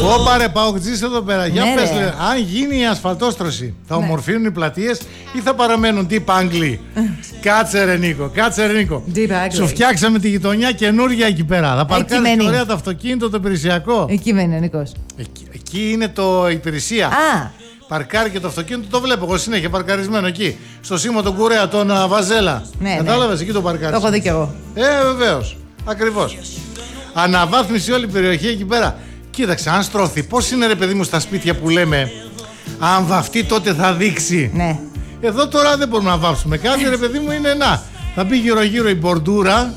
Ωπαρε Παοκτζής εδώ πέρα. Για πες, αν γίνει η ασφαλτόστρωση, θα ομορφύνουν οι πλατείες ή θα παραμένουν τύπα Αγγλοί? Κάτσε ρε Νίκο, κάτσε ρε Νίκο. Σου φτιάξαμε τη γειτονιά καινούργια εκεί πέρα. Θα παρκάρεις και ωραία το αυτοκίνητο το υπηρεσιακό. Εκεί μένει ο Νίκος. Εκεί είναι το υπηρεσία. Παρκάρει και το αυτοκίνητο, το βλέπω εγώ συνέχεια παρκαρισμένο εκεί. Στο σήμα τον Κουρέα, τον Βαζέλα. Κατάλαβες, εκεί το παρκάρεις. Το έχω δει κι εγώ. Βεβαίως. Ακριβώς. Αναβάθμιση όλη η περιοχή εκεί πέρα. Κοίταξε, αν στρώθει, πώς είναι ρε παιδί μου στα σπίτια που λέμε, αν βαφτεί τότε θα δείξει. Ναι. Εδώ τώρα δεν μπορούμε να βάψουμε κάτι, ρε παιδί μου, είναι να. Θα μπει γύρω-γύρω η μπορντούρα,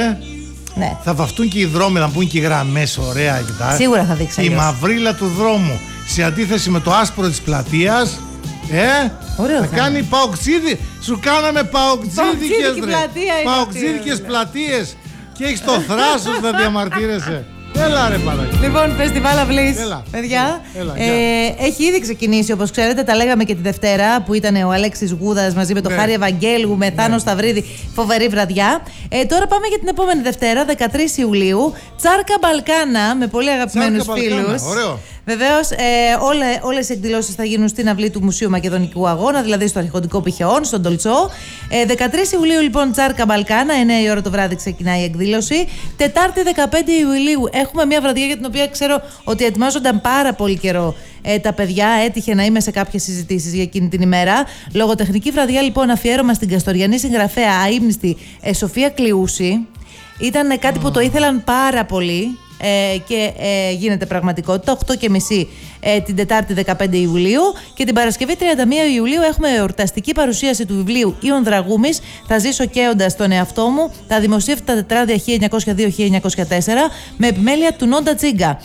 ναι. Θα βαφτούν και οι δρόμοι, να μπουν και οι γραμμές ωραία. Σίγουρα θα δείξει. Η μαυρίλα του δρόμου, σε αντίθεση με το άσπρο της πλατείας. Ωραίο θα κάνει παοκτζίδι. Σου κάναμε παοκτζίδικες ρε. Παοκτζίδικες πλατείες. Και έχεις το θράσος να διαμαρτύρεσαι. Έλα ρε Παναγία. Λοιπόν, φεστιβάλ Αυλής, παιδιά, έχει ήδη ξεκινήσει, όπως ξέρετε, τα λέγαμε και τη Δευτέρα που ήταν ο Αλέξης Γούδας μαζί με τον Χάρη Ευαγγέλου, με Θάνο Σταυρίδη, φοβερή βραδιά. Τώρα πάμε για την επόμενη Δευτέρα, 13 Ιουλίου, Τσάρκα Μπαλκάνα, με πολύ αγαπημένους φίλους. Ωραίο. Βεβαίως, όλες οι εκδηλώσεις θα γίνουν στην αυλή του Μουσείου Μακεδονικού Αγώνα, δηλαδή στο Αρχαιοντικό Πηχαιών, στον Τολτσό. 13 Ιουλίου, λοιπόν, Τσάρκα Μπαλκάνα, 9 η ώρα το βράδυ ξεκινάει η εκδήλωση. Τετάρτη, 15 Ιουλίου, έχουμε μια βραδιά για την οποία ξέρω ότι ετοιμάζονταν πάρα πολύ καιρό τα παιδιά. Έτυχε να είμαι σε κάποιες συζητήσεις για εκείνη την ημέρα. Λογοτεχνική βραδιά, λοιπόν, αφιέρωμα στην καστοριανή συγγραφέα αείμνηστη Σοφία Κλειούση. Ήταν κάτι που το ήθελαν πάρα πολύ. Και γίνεται πραγματικότητα 8:30 την Τετάρτη 15 Ιουλίου και την Παρασκευή 31 Ιουλίου έχουμε εορταστική παρουσίαση του βιβλίου Ιων Δραγούμης, θα ζήσω καίοντας τον εαυτό μου, τα δημοσίευτα τετράδια 1902-1904 με επιμέλεια του Νόντα Τσίγκα.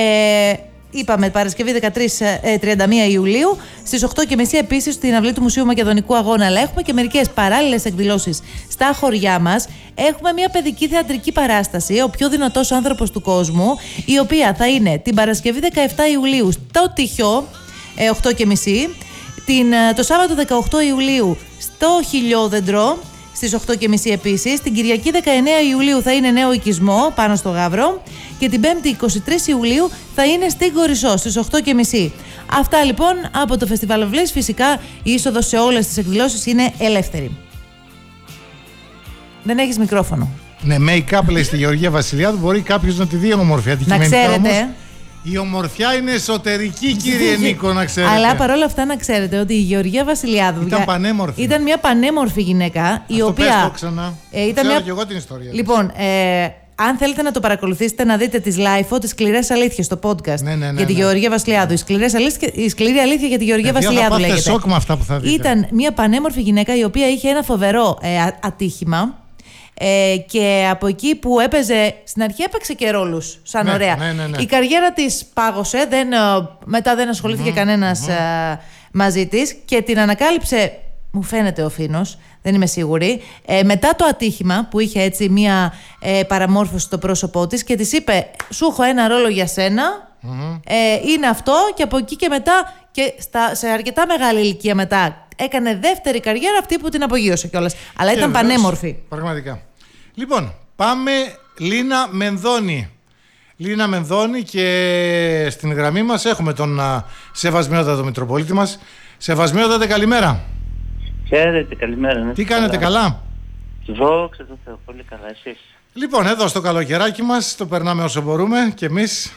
Είπαμε Παρασκευή 31 Ιουλίου στις 8:30 επίσης στην αυλή του Μουσείου Μακεδονικού Αγώνα. Αλλά έχουμε και μερικές παράλληλες εκδηλώσεις στα χωριά μας. Έχουμε μια παιδική θεατρική παράσταση, ο πιο δυνατός άνθρωπος του κόσμου, η οποία θα είναι την Παρασκευή 17 Ιουλίου στο Τυχιό, 8:30, το Σάββατο 18 Ιουλίου στο Χιλιόδεντρο, στις 8:30 επίσης. Την Κυριακή 19 Ιουλίου θα είναι νέο οικισμό πάνω στο Γαύρο και την 5η 23 Ιουλίου θα είναι στην Κορισσό στις 8:30. Αυτά λοιπόν από το Φεστιβάλ Αυλής. Φυσικά η είσοδος σε όλες τις εκδηλώσεις είναι ελεύθερη. Δεν έχεις μικρόφωνο. Ναι, make-up λέει στη Γεωργία Βασιλιάδου, μπορεί κάποιος να τη δει ομορφιά. Να ξέρετε. Όμως, η ομορφιά είναι εσωτερική, κύριε Νίκο, να ξέρετε. Αλλά παρόλα αυτά να ξέρετε ότι η Γεωργία Βασιλιάδου ήταν πανέμορφη. Ήταν μια πανέμορφη γυναίκα. Αυτό η οποία. Πες το ξανά. Ξέρω και εγώ την ιστορία. Λοιπόν, αν θέλετε να το παρακολουθήσετε, να δείτε τις live, τις σκληρές αλήθειες στο podcast για τη Γεωργία Βασιλιάδου. Η σκληρή αλήθεια για τη Γεωργία Βασιλιάδου λέγεται. Σοκ με αυτά που θα δείτε. Ήταν μια πανέμορφη γυναίκα η οποία είχε ένα φοβερό ατύχημα. Και από εκεί που έπαιζε, στην αρχή έπαιξε και ρόλους σαν ωραία. Η καριέρα της πάγωσε, μετά δεν ασχολήθηκε κανένας μαζί της και την ανακάλυψε, μου φαίνεται ο Φίνος, δεν είμαι σίγουρη, μετά το ατύχημα που είχε έτσι μια παραμόρφωση στο πρόσωπό της και της είπε, σου έχω ένα ρόλο για σένα, είναι αυτό, και από εκεί και μετά και σε αρκετά μεγάλη ηλικία μετά έκανε δεύτερη καριέρα, αυτή που την απογείωσε κιόλας. Αλλά ήταν πανέμορφη. Πραγματικά. Λοιπόν, πάμε Λίνα Μενδώνη. Λίνα Μενδώνη, και στην γραμμή μας έχουμε τον Σεβασμιότατο Μητροπολίτη μας. Σεβασμιότατε, καλημέρα. Χαίρετε, καλημέρα. Ναι. Τι κάνετε, καλά? Δόξα τω Θεώ, πολύ καλά, εσείς? Λοιπόν, εδώ στο καλοκαιράκι μας το περνάμε όσο μπορούμε και εμείς.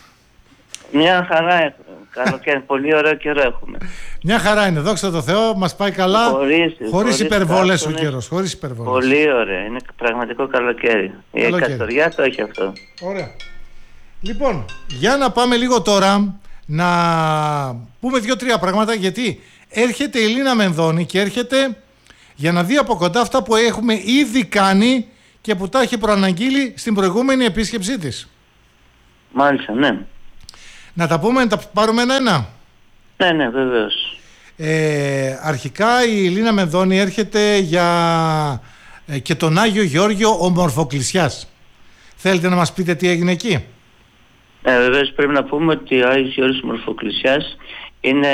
Μια χαρά έχουμε. Καλοκαίρι, πολύ ωραίο καιρό έχουμε. Μια χαρά είναι, δόξα τω Θεώ, μας πάει καλά. Χωρίς υπερβολές ο καιρός. Χωρίς υπερβολές. Πολύ ωραία, είναι πραγματικό καλοκαίρι. Η εκατοριά το έχει αυτό. Ωραία. Λοιπόν, για να πάμε λίγο τώρα να πούμε 2-3 πράγματα, γιατί έρχεται η Λίνα Μενδώνη και έρχεται για να δει από κοντά αυτά που έχουμε ήδη κάνει και που τα έχει προαναγγείλει στην προηγούμενη επίσκεψή της. Μάλιστα, ναι. Να τα πούμε, να τα πάρουμε ένα-ένα. Ναι, βεβαίως. Αρχικά η Λίνα Μενδώνη έρχεται για και τον Άγιο Γεώργιο Ομορφοκλησιάς. Θέλετε να μας πείτε τι έγινε εκεί? Βεβαίως πρέπει να πούμε ότι ο Άγιος Γεώργιος Ομορφοκλησιάς είναι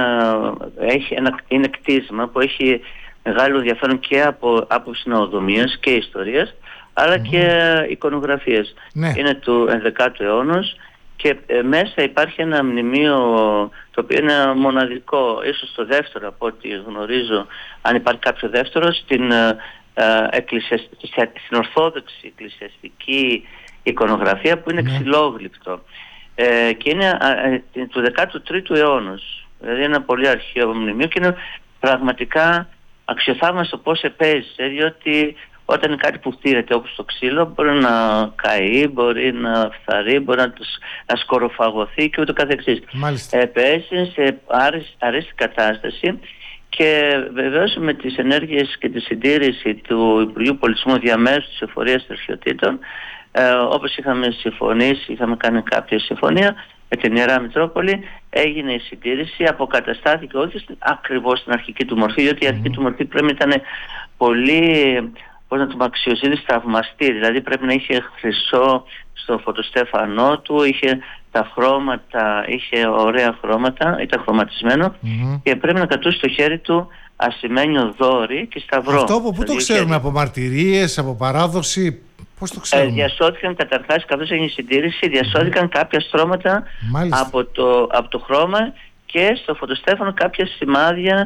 είναι κτίσμα που έχει μεγάλο ενδιαφέρον και από άποψη νοοδομίας και ιστορίας, αλλά και εικονογραφίας. Ναι. Είναι του 11ου αιώνα και μέσα υπάρχει ένα μνημείο το οποίο είναι μοναδικό, ίσως το δεύτερο από ό,τι γνωρίζω, αν υπάρχει κάποιο δεύτερο, στην ορθόδοξη εκκλησιαστική εικονογραφία, που είναι ξυλόγλυπτο, και είναι του 13ου αιώνα, δηλαδή ένα πολύ αρχαίο μνημείο, και είναι πραγματικά αξιοθαύμαστο πώς επέζησε, διότι όταν κάτι που φτύρεται όπως το ξύλο μπορεί να καεί, μπορεί να φθαρεί, μπορεί να σκοροφαγωθεί και ούτω καθεξής. Επέζησε σε αρέστη κατάσταση, και βεβαίως με τις ενέργειες και τη συντήρηση του Υπουργείου Πολιτισμού διαμέσου της Εφορίας Στρατιωτήτων, όπως είχαμε συμφωνήσει, είχαμε κάνει κάποια συμφωνία με την Ιερά Μητρόπολη, έγινε η συντήρηση, αποκαταστάθηκε όχι ακριβώς στην αρχική του μορφή, διότι η αρχική του μορφή πρέπει να ήταν πολύ, πώς να το αξιοζήτηση, θαυμαστή, δηλαδή πρέπει να είχε χρυσό στο φωτοστέφανό του, είχε τα χρώματα, είχε ωραία χρώματα, ήταν χρωματισμένο, και πρέπει να κρατούσε στο χέρι του ασημένιο δόρυ και σταυρό. Αυτό από πού το ξέρουμε, από μαρτυρίες, από παράδοση, πώς το ξέρουμε? Διασώθηκαν καταρχάς, καθώς έγινε η συντήρηση, διασώθηκαν κάποια στρώματα από το χρώμα, και στο φωτοστέφανο κάποια σημάδια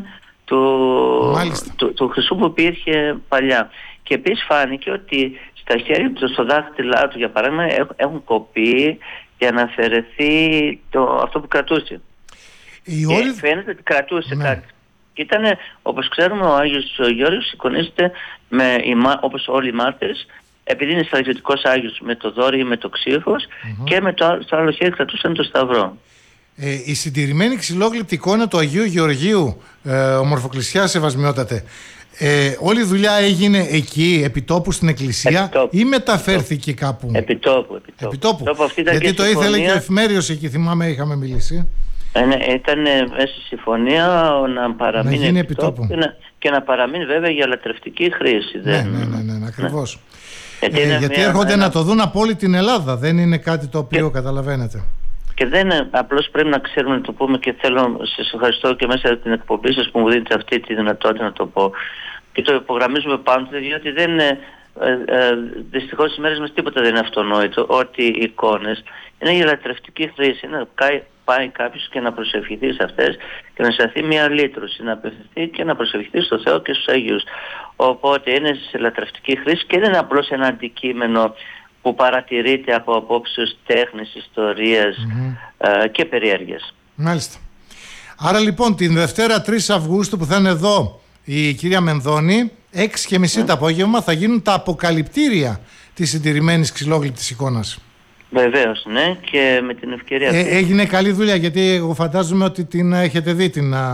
του χρυσού που υπήρχε παλιά. Και επίσης φάνηκε ότι στα χέρια του, στο δάχτυλά του για παράδειγμα, έχουν κοπεί για να αφαιρεθεί αυτό που κρατούσε. Και φαίνεται ότι κρατούσε κάτι. Και ήταν, όπως ξέρουμε, ο Άγιος Γεώργιος εικονίζεται όπως όλοι οι μάρτυρες, επειδή είναι στρατιωτικός Άγιος, με το δόρυ ή με το ξύφος, και με το άλλο χέρι κρατούσαν το σταυρό. Η συντηρημένη ξυλόγλυπτη εικόνα του Αγίου Γεωργίου, ομορφοκλησιά σεβασμιότατε, όλη η δουλειά έγινε εκεί, επιτόπου στην εκκλησία, ή μεταφέρθηκε κάπου? Επιτόπου. Γιατί το ήθελε και ο Εφημέριος εκεί, θυμάμαι, είχαμε μιλήσει. Ήταν μέσα στη συμφωνία να παραμείνει, να γίνει επιτόπου. Και να παραμείνει βέβαια για λατρευτική χρήση. Ναι, ακριβώς. Γιατί έρχονται να το δουν από όλη την Ελλάδα, δεν είναι κάτι το οποίο καταλαβαίνετε. Και δεν απλώς πρέπει να ξέρουμε να το πούμε, και θέλω, σας ευχαριστώ και μέσα από την εκπομπή σας που μου δίνετε αυτή τη δυνατότητα να το πω. Και το υπογραμμίζουμε πάντοτε, διότι δεν είναι, δυστυχώς στις μέρες μας τίποτα δεν είναι αυτονόητο, ότι οι εικόνες είναι για λατρευτική χρήση. Είναι πάει κάποιος και να προσευχηθεί σε αυτές και να σταθεί μια λύτρωση, να απευθυνθεί και να προσευχηθεί στο Θεό και στους Αγίους. Οπότε είναι σε λατρευτική χρήση και δεν είναι απλώς ένα αντικείμενο που παρατηρείται από απόψεως τέχνης, ιστορίας και περιέργειας. Μάλιστα. Άρα λοιπόν την Δευτέρα 3 Αυγούστου που θα είναι εδώ η κυρία Μενδώνη, 6:30 το απόγευμα θα γίνουν τα αποκαλυπτήρια της συντηρημένης ξυλόγλυπτης εικόνας. Βεβαίως, ναι, και με την ευκαιρία αυτή. Έγινε καλή δουλειά, γιατί εγώ φαντάζομαι ότι την έχετε δει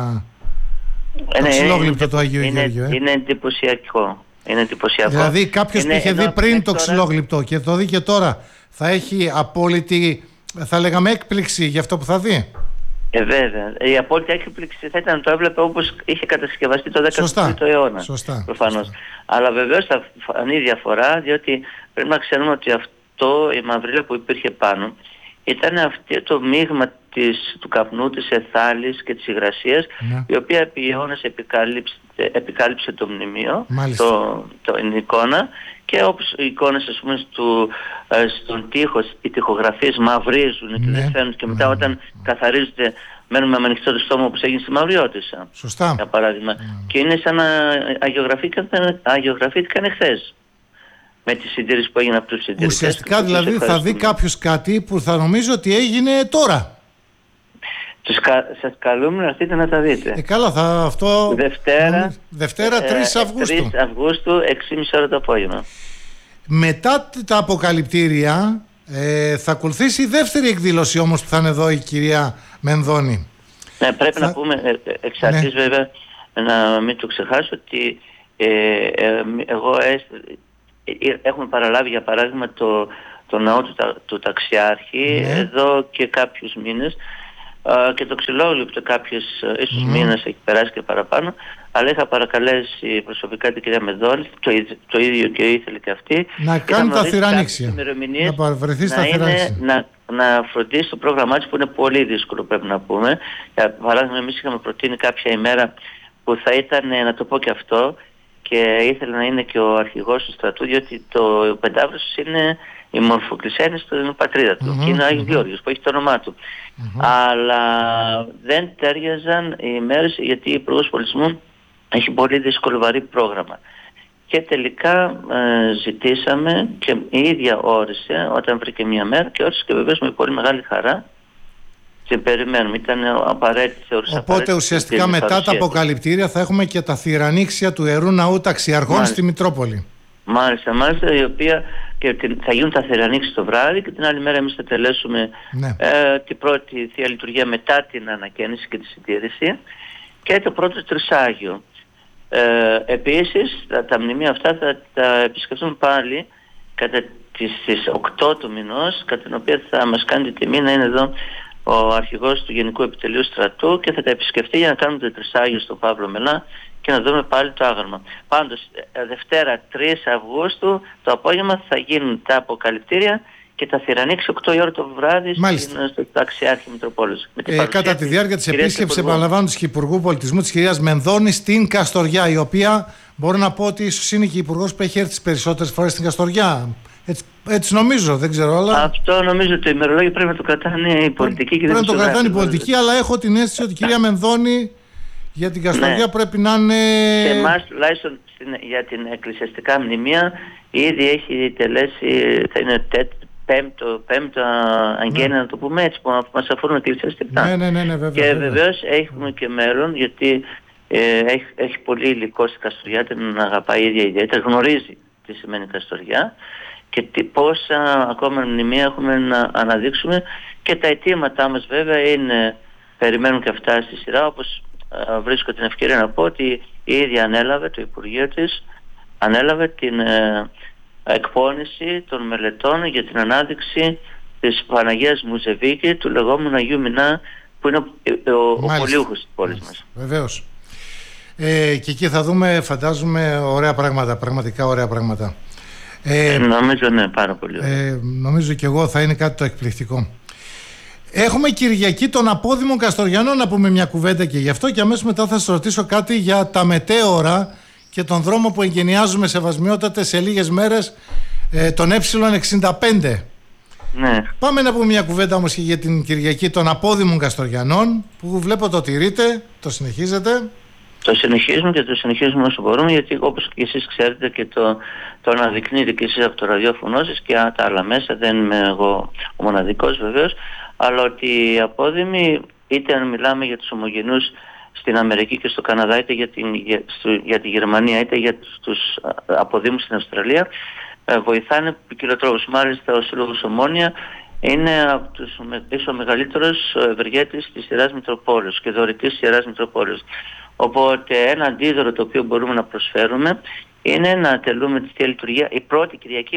το ξυλόγλυπτο του Αγίου Γεωργίου. Είναι εντυπωσιακό. Δηλαδή κάποιος που είχε δει πριν το ξυλόγλυπτο και το δει και τώρα, θα έχει απόλυτη, θα λέγαμε, έκπληξη για αυτό που θα δει. Βέβαια. Η απόλυτη έκπληξη θα ήταν να το έβλεπε όπως είχε κατασκευαστεί το 13ο αιώνα. Σωστά. Προφανώς. Αλλά βεβαίως θα φανεί διαφορά, διότι πρέπει να ξέρουμε ότι η μαυρίλα που υπήρχε πάνω ήταν αυτό το μείγμα του καπνού, της εθάλης και της υγρασίας, η οποία επί αιώνας επικάλυψε το μνημείο, την εικόνα, και όπως οι εικόνες, ας πούμε, στον τοίχο, οι τοιχογραφίες μαυρίζουν και δεν φαίνονται, και μετά όταν καθαρίζονται μένουμε με ανοιχτό το στόμα, όπως έγινε στη Μαυριώτισσα. Σωστά. Για παράδειγμα. Και είναι σαν να αγιογραφήθηκαν εχθές, με τη συντήρηση που έγινε από τους συντηρητές. Ουσιαστικά δηλαδή θα δει κάποιος κάτι που θα νομίζω ότι έγινε τώρα. Σας καλούμε να έρθετε να τα δείτε. Καλά, αυτό Δευτέρα 3 Αυγούστου. 3 Αυγούστου, 6:30 ώρα το απόγευμα. Μετά τα αποκαλυπτήρια θα ακολουθήσει η δεύτερη εκδήλωση όμως που θα είναι εδώ η κυρία Μενδώνη. Ναι, πρέπει να πούμε εξ αρχής βέβαια, να μην το ξεχάσω, ότι εγώ έχουμε παραλάβει για παράδειγμα το ναό του Ταξιάρχη εδώ και κάποιους μήνες, και το ξυλόγλυπτο κάποιες ίσως μήνες έχει περάσει και παραπάνω, αλλά είχα παρακαλέσει προσωπικά την κυρία Μενδώνη, το ίδιο και ήθελε και αυτή, να κάνει τα θυρανίξια, να παραβρεθεί στα θυρανίξια, να φροντίσει το πρόγραμμά της, που είναι πολύ δύσκολο, πρέπει να πούμε. Για παράδειγμα, εμείς είχαμε προτείνει κάποια ημέρα που θα ήταν, να το πω και αυτό, και ήθελε να είναι και ο αρχηγός του στρατού, διότι το πεντάβρος είναι η Μορφοκλησία είναι στην πατρίδα του και είναι ο Άγιος Γεώργιος που έχει το όνομά του. Αλλά δεν τέριαζαν οι μέρες, γιατί ο Υπουργός Πολιτισμού έχει πολύ δύσκολο βαρύ πρόγραμμα. Και τελικά ζητήσαμε και η ίδια όρισε όταν βρήκε μια μέρα, και όρισε και βεβαίως με πολύ μεγάλη χαρά. Και περιμένουμε, ήταν απαραίτητο. Οπότε ουσιαστικά μετά τα αποκαλυπτήρια θα έχουμε και τα θηρανίξια του Ιερού Ναού Ταξιαρχών στη Μητρόπολη. Μάλιστα, η οποία και θα γίνουν τα θηρανίξια το βράδυ, και την άλλη μέρα εμείς θα τελέσουμε την πρώτη Θεία Λειτουργία μετά την ανακαίνιση και τη συντήρηση και το πρώτο Τρισάγιο. Επίσης τα μνημεία αυτά θα τα επισκεφτούμε πάλι κατά τις 8 του μηνός, κατά την οποία θα μας κάνει τη τιμή να είναι εδώ ο αρχηγός του Γενικού Επιτελείου Στρατού και θα τα επισκεφτεί για να κάνουμε το Τρισάγιο στον Παύλο Μελά και να δούμε πάλι το άγαλμα. Πάντως, Δευτέρα 3 Αυγούστου το απόγευμα θα γίνουν τα αποκαλυπτήρια και τα θηρανίξει 8 η ώρα το βράδυ στο Ταξιάρχη Μητροπόλεως. Κατά τη διάρκεια της επίσκεψης, επαναλαμβάνω, της Υπουργού Πολιτισμού της κυρίας Μενδώνη στην Καστοριά, η οποία μπορώ να πω ότι ίσως είναι και η υπουργός που έχει έρθει τις περισσότερες φορές στην Καστοριά. Έτσι νομίζω, δεν ξέρω. Αλλά... Αυτό νομίζω το ημερολόγιο πρέπει να το κρατάνε οι πολιτικοί. Πρέπει να το κρατάνε οι πολιτικοί, αλλά έχω την αίσθηση ότι η κυρία Μενδώνη για την Καστοριά πρέπει να είναι... Σε εμάς τουλάχιστον για την εκκλησιαστικά μνημεία ήδη έχει τελέσει, θα είναι πέμπτο αγγέλια, να το πούμε έτσι, που μας αφορούν εκκλησιαστικά. Ναι, βέβαια. Και βεβαίως έχουμε και μέλλον, γιατί έχει πολύ υλικό στην Καστοριά, την αγαπάει η ίδια ιδιαίτερα, γνωρίζει τι σημαίνει Καστοριά και πόσα ακόμα μνημεία έχουμε να αναδείξουμε, και τα αιτήματά μας βέβαια είναι, περιμένουν και αυτά στη σειρά, όπως βρίσκω την ευκαιρία να πω ότι η ίδια ανέλαβε, το Υπουργείο της ανέλαβε την εκπόνηση των μελετών για την ανάδειξη της Παναγίας Μουζεβίκη, του λεγόμενου Αγίου Μινά, που είναι ο πολιούχος της πόλης μας. Βεβαίως. Και εκεί θα δούμε, φαντάζομαι, ωραία πράγματα, πραγματικά ωραία πράγματα. Νομίζω ναι, πάρα πολύ ωραία. Νομίζω και εγώ θα είναι κάτι το εκπληκτικό. Έχουμε Κυριακή των Απόδημων Καστοριανών, να πούμε μια κουβέντα και γι' αυτό, και αμέσως μετά θα σας ρωτήσω κάτι για τα μετέωρα και τον δρόμο που εγκαινιάζουμε σεβασμιότατε σε λίγες μέρες, τον Ε65. Ναι. Πάμε να πούμε μια κουβέντα όμως και για την Κυριακή των Απόδημων Καστοριανών, που βλέπω το τηρείτε, το συνεχίζετε. Το συνεχίζουμε και το συνεχίζουμε όσο μπορούμε, γιατί όπως και εσείς ξέρετε και το αναδεικνύετε και εσείς από το ραδιόφωνο σας και τα άλλα μέσα, δεν είμαι εγώ ο μοναδικός βεβαίως, αλλά ότι οι απόδημοι, είτε αν μιλάμε για τους ομογενούς στην Αμερική και στο Καναδά, είτε για τη Γερμανία, είτε για τους αποδήμους στην Αυστραλία, βοηθάνε ποικιλοτρόπως. Μάλιστα ο Σύλλογος Ομόνια είναι από τους ίσως μεγαλύτερος ευεργέτης της Ιεράς Μητροπόλεως και δωρητής της Ιεράς Μητροπόλεως. Οπότε ένα αντίδωρο το οποίο μπορούμε να προσφέρουμε είναι να τελούμε τη Θεία Λειτουργία η πρώτη Κυριακή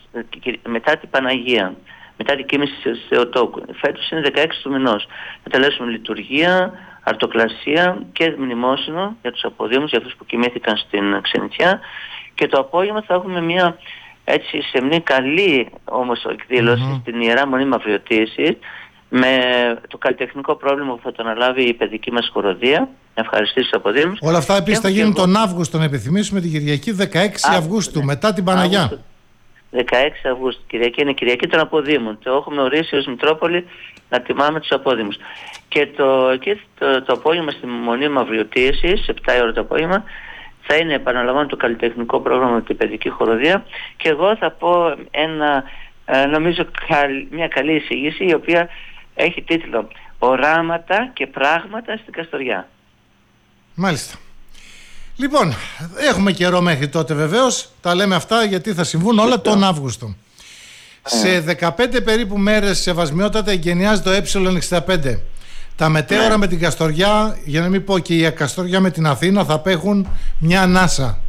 μετά την Παναγία, μετά την κοίμηση της Θεοτόκου. Φέτος είναι 16 του μηνός. Θα τελέσουμε λειτουργία, αρτοκλασία και μνημόσυνο για τους αποδήμους, για αυτούς που κοιμήθηκαν στην ξενιτιά, και το απόγευμα θα έχουμε μια έτσι σεμνή καλή όμως εκδήλωση στην Ιερά Μονή Μαυριωτήσης, με το καλλιτεχνικό πρόβλημα που θα το αναλάβει η παιδική μας χοροδία. Να ευχαριστήσω τους αποδήμους. Όλα αυτά επίσης θα γίνουν τον Αύγουστο, να επιθυμίσουμε, την Κυριακή 16 Αυγούστου, μετά την Παναγιά. 16 Αυγούστου. Κυριακή είναι Κυριακή των Αποδήμων. Το έχουμε ορίσει ως Μητρόπολη να τιμάμε τους απόδημους. Και το απόγευμα στη Μονή Μαυριωτήσης, 7 η ώρα το απόγευμα, θα είναι, επαναλαμβάνω, το καλλιτεχνικό πρόγραμμα με την παιδική χοροδία, και εγώ θα πω νομίζω μια καλή εισήγηση, η οποία έχει τίτλο «Οράματα και πράγματα στην Καστοριά». Μάλιστα. Λοιπόν, έχουμε καιρό μέχρι τότε βεβαίως. Τα λέμε αυτά γιατί θα συμβούν όλα τον Αύγουστο. Σε 15 περίπου μέρες, σεβασμιότατα, εγκαινιάζει το Ε65. Τα μετέωρα με την Καστοριά, για να μην πω και η Καστοριά με την Αθήνα, θα απέχουν μια ανάσα.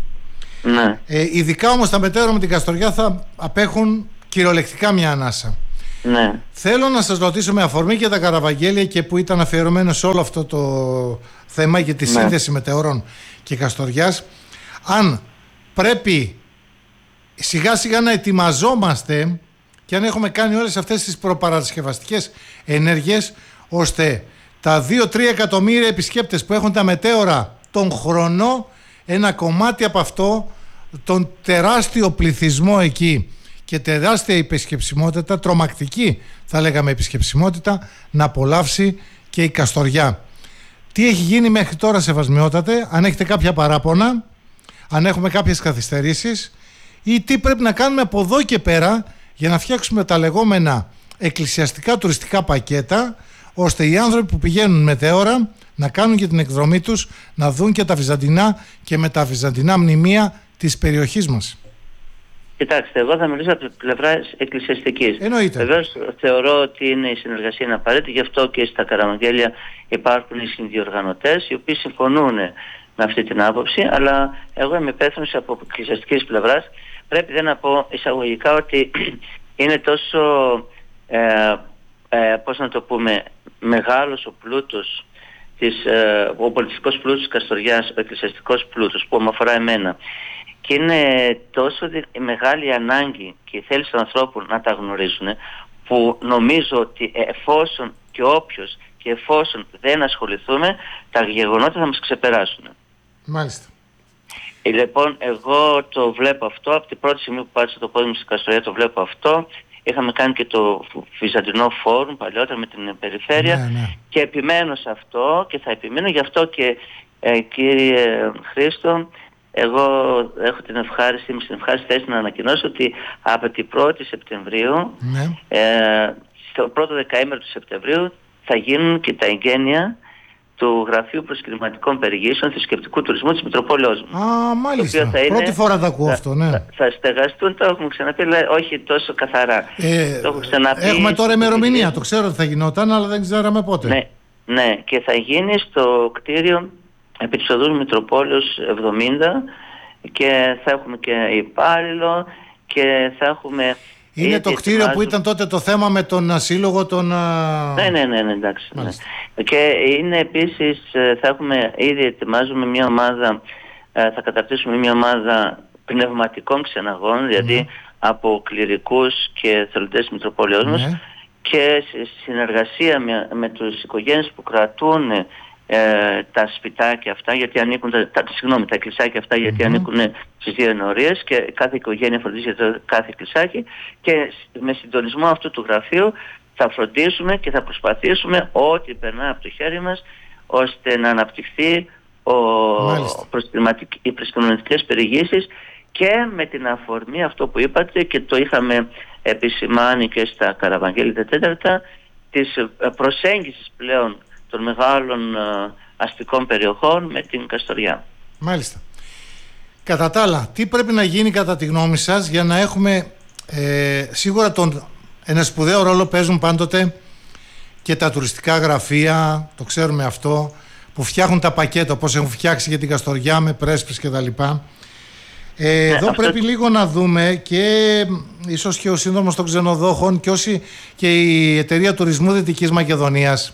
Ειδικά όμως τα μετέωρα με την Καστοριά θα απέχουν κυριολεκτικά μια ανάσα. Θέλω να σας ρωτήσω, με αφορμή και τα Καραβαγγέλια, και που ήταν αφιερωμένο σε όλο αυτό το θέμα για τη σύνδεση μετεώρων και Καστοριάς, αν πρέπει σιγά σιγά να ετοιμαζόμαστε και αν έχουμε κάνει όλες αυτές τις προπαρασκευαστικές ενέργειες, ώστε τα 2-3 εκατομμύρια επισκέπτες που έχουν τα μετέωρα τον χρόνο, ένα κομμάτι από αυτό, τον τεράστιο πληθυσμό εκεί και τεράστια επισκεψιμότητα, τρομακτική θα λέγαμε επισκεψιμότητα, να απολαύσει και η Καστοριά. Τι έχει γίνει μέχρι τώρα, σεβασμιότατε, αν έχετε κάποια παράπονα, αν έχουμε κάποιες καθυστερήσεις ή τι πρέπει να κάνουμε από εδώ και πέρα για να φτιάξουμε τα λεγόμενα εκκλησιαστικά τουριστικά πακέτα, ώστε οι άνθρωποι που πηγαίνουν μετέωρα να κάνουν και την εκδρομή τους, να δουν και τα βυζαντινά και μεταβυζαντινά μνημεία της περιοχής μας. Κοιτάξτε, εγώ θα μιλήσω από την πλευρά εκκλησιαστικής. Εννοείται. Βεβαίως θεωρώ ότι η συνεργασία είναι απαραίτητη, γι' αυτό και στα Καραβαγγέλια υπάρχουν οι συνδιοργανωτές, οι οποίοι συμφωνούν με αυτή την άποψη, αλλά εγώ είμαι υπεύθυνος από εκκλησιαστικής πλευράς. Πρέπει δεν να πω εισαγωγικά ότι είναι τόσο, πώς να το πούμε, μεγάλος ο πλούτος, ο πολιτιστικός πλούτος της Καστοριάς, ο εκκλησιαστικός πλούτος που με αφορά εμένα. Και είναι τόσο μεγάλη ανάγκη και η θέληση των ανθρώπων να τα γνωρίζουν, που νομίζω ότι εφόσον και όποιος και εφόσον δεν ασχοληθούμε, τα γεγονότα θα μας ξεπεράσουν. Μάλιστα. Λοιπόν, εγώ το βλέπω αυτό, από την πρώτη στιγμή που πάτησα το πόδι μου στην Καστοριά το βλέπω αυτό. Είχαμε κάνει και το Βυζαντινό Φόρουμ παλιότερα με την περιφέρεια, ναι. Και επιμένω σε αυτό και θα επιμείνω. Γι' αυτό και κύριε Χρήστο, εγώ έχω την ευχάριστη θέση να ανακοινώσω ότι από την 1η Σεπτεμβρίου, ναι. Στο πρώτο δεκαήμερο του Σεπτεμβρίου θα γίνουν και τα εγγένεια του Γραφείου Προσκυνηματικών Περιηγήσεων Θρησκευτικού Τουρισμού της Μητροπόλεως μου. Α, μάλιστα. Πρώτη φορά τα ακούω αυτό, ναι. Θα στεγαστούν, το έχουμε ξαναπεί, αλλά όχι τόσο καθαρά. Το έχω ξαναπεί. Έχουμε τώρα ημερομηνία, το ξέρω ότι θα γινόταν, αλλά δεν ξέραμε πότε. Ναι, και θα γίνει στο κτίριο επί της οδούς Μητροπόλεως 70 και θα έχουμε και υπάλληλο και θα έχουμε... Είναι το κτίριο που ήταν τότε το θέμα με τον σύλλογο των... Ναι, εντάξει. Ναι. Και είναι επίσης, θα έχουμε, ήδη ετοιμάζουμε μια ομάδα, θα καταρτήσουμε μια ομάδα πνευματικών ξεναγών, δηλαδή από κληρικούς και θελοντές της Μητροπόλεως μας, και σε συνεργασία με τους οικογένειες που κρατούν τα σπιτάκια αυτά, γιατί ανήκουν τα εκκλησάκια αυτά, γιατί ανήκουν στις δύο ενορίες και κάθε οικογένεια φροντίζει για το κάθε εκκλησάκι, και με συντονισμό αυτού του γραφείου θα φροντίσουμε και θα προσπαθήσουμε ό,τι περνά από το χέρι μας ώστε να αναπτυχθεί οι προσκυνηματικές περιηγήσεις, και με την αφορμή αυτό που είπατε και το είχαμε επισημάνει και στα Καραβαγγέλια τέταρτα, της προσέγγισης πλέον των μεγάλων αστικών περιοχών με την Καστοριά. Μάλιστα. Κατά τα άλλα, τι πρέπει να γίνει κατά τη γνώμη σας για να έχουμε σίγουρα ένα σπουδαίο ρόλο παίζουν πάντοτε και τα τουριστικά γραφεία, το ξέρουμε αυτό, που φτιάχνουν τα πακέτα όπως έχουν φτιάξει για την Καστοριά με πρέσπες κτλ. Εδώ πρέπει λίγο να δούμε, και ίσως και ο Σύνδρομος των Ξενοδόχων και η Εταιρεία Τουρισμού Δυτικής Μακεδονίας,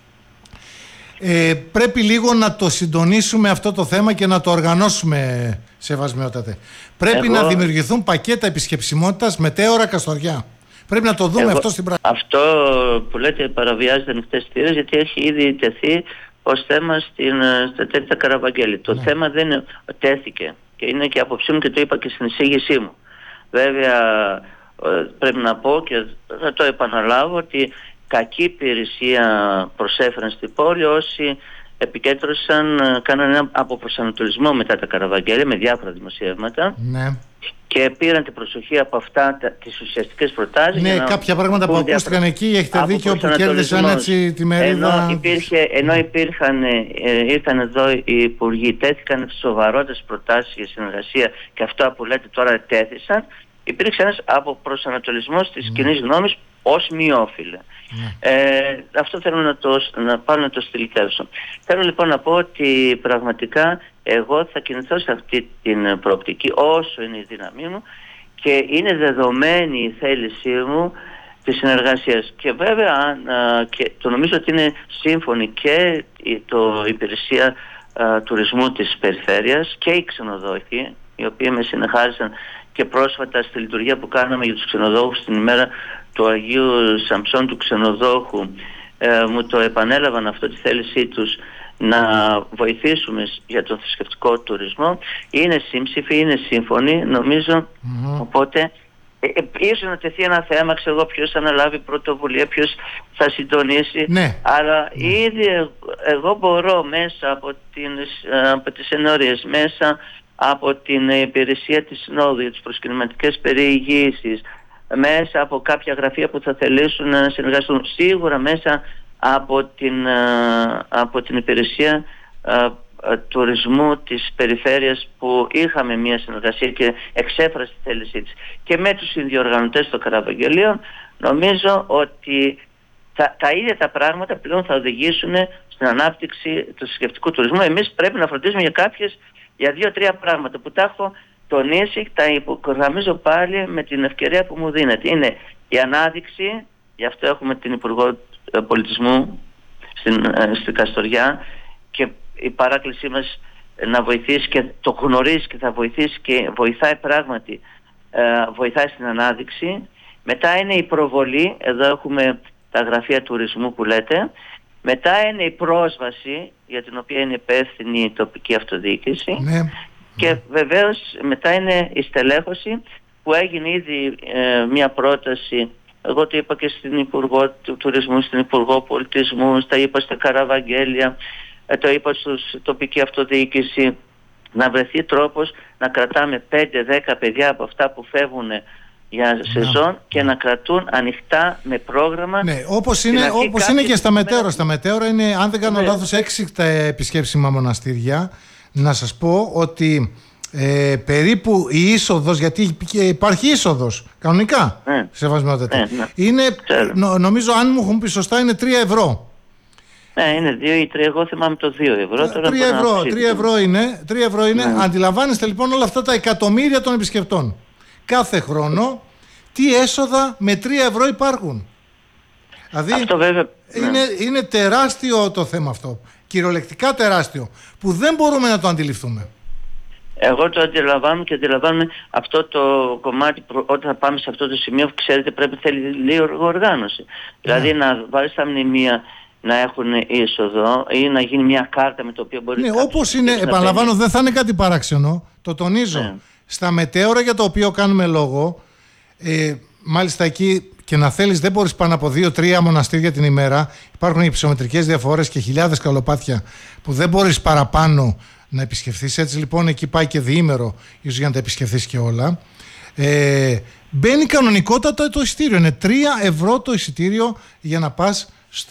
πρέπει λίγο να το συντονίσουμε αυτό το θέμα και να το οργανώσουμε, σεβασμιότατε. Πρέπει να δημιουργηθούν πακέτα επισκεψιμότητας μετέωρα Καστοριά. Πρέπει να το δούμε αυτό στην πράξη. Αυτό που λέτε παραβιάζεται ανοιχτές θύρες, γιατί έχει ήδη τεθεί ως θέμα στα τέτοια Καραβαγγέλη. Το θέμα δεν τέθηκε και είναι και άποψή μου και το είπα και στην εισήγησή μου. Βέβαια πρέπει να πω και θα το επαναλάβω ότι κακή υπηρεσία προσέφεραν στην πόλη όσοι επικέντρωσαν, κάνανε ένα αποπροσανατολισμό μετά τα Καραβαγγέλια με διάφορα δημοσιεύματα, και πήραν την προσοχή από αυτά τις ουσιαστικές προτάσεις. Ναι, κάποια πράγματα που ακούστηκαν εκεί, έχετε δίκιο, που κέρδισαν έτσι τη μερίδα. Ενώ ήρθαν εδώ οι υπουργοί, τέθηκαν σοβαρότερες προτάσεις για συνεργασία, και αυτά που λέτε τώρα τέθησαν, υπήρξε ένας αποπροσανατολισμός της κοινής γνώμης ως μη όφιλε. Αυτό θέλω να πάω να το στυλιτεύσω. Θέλω λοιπόν να πω ότι πραγματικά εγώ θα κινηθώ σε αυτή την προοπτική όσο είναι η δύναμή μου, και είναι δεδομένη η θέλησή μου της συνεργασίας. Και βέβαια και το νομίζω ότι είναι σύμφωνη και η υπηρεσία τουρισμού της περιφέρειας και οι ξενοδόχοι, οι οποίοι με συνεχάρισαν και πρόσφατα στη λειτουργία που κάναμε για τους ξενοδόχους την ημέρα του Αγίου Σαμψών του ξενοδόχου. Μου το επανέλαβαν αυτό, τη θέλησή τους να βοηθήσουμε για τον θρησκευτικό τουρισμό. Είναι σύμψηφοι, είναι σύμφωνοι νομίζω, οπότε ίσως να τεθεί ένα θέμα, ξέρω εγώ, ποιος θα αναλάβει πρωτοβουλία, ποιος θα συντονίσει. Ναι. Αλλά ήδη εγώ μπορώ μέσα από τις ενορίες, μέσα από την υπηρεσία της Συνόδου για τις προσκυνηματικές περιηγήσεις, μέσα από κάποια γραφεία που θα θελήσουν να συνεργαστούν, σίγουρα μέσα από την υπηρεσία τουρισμού της περιφέρειας που είχαμε μια συνεργασία και εξέφρασε τη θέλησή της, και με τους συνδιοργανωτές των Καραβαγγελίων, νομίζω ότι τα ίδια τα πράγματα πλέον θα οδηγήσουν στην ανάπτυξη του θρησκευτικού τουρισμού. Εμείς πρέπει να φροντίζουμε για 2-3 πράγματα που τα έχω τονίσει, τα υπογραμμίζω πάλι με την ευκαιρία που μου δίνεται. Είναι η ανάδειξη, γι' αυτό έχουμε την Υπουργό Πολιτισμού στην Καστοριά, και η παράκλησή μας να βοηθήσει, και το γνωρίζει και θα βοηθήσει και βοηθάει πράγματι, βοηθάει στην ανάδειξη. Μετά είναι η προβολή, εδώ έχουμε τα γραφεία τουρισμού που λέτε. Μετά είναι η πρόσβαση, για την οποία είναι υπεύθυνη η τοπική αυτοδιοίκηση. Ναι. Και βεβαίως μετά είναι η στελέχωση, που έγινε ήδη μια πρόταση. Εγώ το είπα και στην Υπουργό του Τουρισμού, στην Υπουργό Πολιτισμού, τα είπα στα Καραβαγγέλια, το είπα στους τοπική αυτοδιοίκηση, να βρεθεί τρόπος να κρατάμε 5-10 παιδιά από αυτά που φεύγουν για σεζόν και να κρατούν ανοιχτά με πρόγραμμα. Ναι, όπως είναι και στα μετέωρα. Στα μετέωρα είναι, αν δεν κάνω λάθος, 6 τα επισκέψιμα μοναστήρια. Να σας πω ότι περίπου η είσοδος, γιατί υπάρχει είσοδος κανονικά, σεβασμιότατα, είναι, νομίζω, αν μου έχουν πει σωστά, είναι 3 ευρώ. Ναι, είναι 2 ή 3, εγώ θυμάμαι το 2 ευρώ. 3 ευρώ είναι. Αντιλαμβάνεστε λοιπόν όλα αυτά τα εκατομμύρια των επισκεπτών. Κάθε χρόνο τι έσοδα με 3 ευρώ υπάρχουν. Δηλαδή αυτό βέβαια, είναι τεράστιο το θέμα αυτό. Κυριολεκτικά τεράστιο, που δεν μπορούμε να το αντιληφθούμε. Εγώ το αντιλαμβάνομαι, και αντιλαμβάνομαι αυτό το κομμάτι. Όταν θα πάμε σε αυτό το σημείο, ξέρετε, θέλει λίγο οργάνωση. Δηλαδή να βάλεις τα μνημεία να έχουν είσοδο, ή να γίνει μια κάρτα με το οποίο μπορεί να... Ναι, όπως είναι, επαναλαμβάνω, δεν θα είναι κάτι παράξενο, το τονίζω. Ναι. Στα μετέωρα για το οποίο κάνουμε λόγο, μάλιστα εκεί, και να θέλεις, δεν μπορείς πάνω από 2-3 μοναστήρια την ημέρα. Υπάρχουν υψομετρικές διαφορές και χιλιάδες καλοπάτια που δεν μπορείς παραπάνω να επισκεφθείς. Έτσι λοιπόν εκεί πάει και διήμερο, ίσως για να τα επισκεφθείς και όλα. Μπαίνει κανονικότατα το εισιτήριο. Είναι 3 ευρώ το εισιτήριο για να πας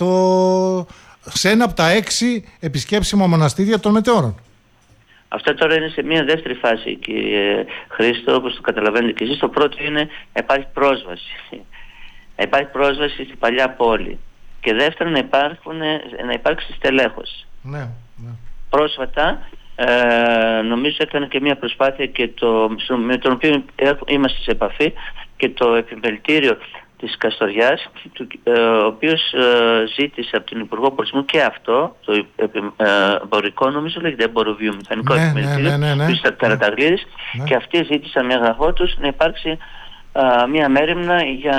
σε ένα από τα 6 επισκέψιμα μοναστήρια των μετεώρων. Αυτό τώρα είναι σε μια δεύτερη φάση, κύριε Χρήστο, όπως το καταλαβαίνετε και εσείς. Το πρώτο είναι να υπάρχει πρόσβαση. Να υπάρχει πρόσβαση στην παλιά πόλη. Και δεύτερον να υπάρξει στελέχωση. Ναι. Πρόσφατα νομίζω έκανε και μια προσπάθεια, και με τον οποίο είμαστε σε επαφή, και το επιμελητήριο της Καστοριάς, ο οποίος ζήτησε από την Υπουργό Πολιτισμού και αυτό, το εμπορικό, νομίζω λέγεται εμποροβιομηχανικό επιμελητήριο, του Καραταγλίδης, και αυτοί ζήτησαν με έγγραφό τους να υπάρξει μια μέριμνα για